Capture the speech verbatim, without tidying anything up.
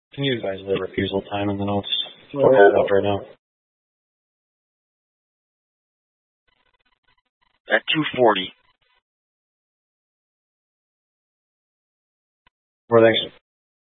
Can you advise the refusal time in the notes? Yeah. Put that up right now. At two forty. Well, thanks.